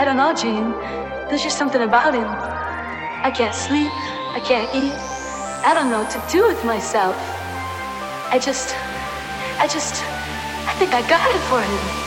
I don't know, Gene. There's just something about him. I can't sleep. I can't eat. I don't know what to do with myself. I think I got it for him.